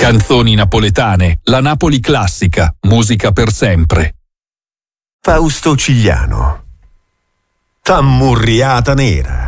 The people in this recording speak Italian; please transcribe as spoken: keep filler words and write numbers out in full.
Canzoni napoletane, la Napoli classica, musica per sempre. Fausto Cigliano. Tammurriata nera.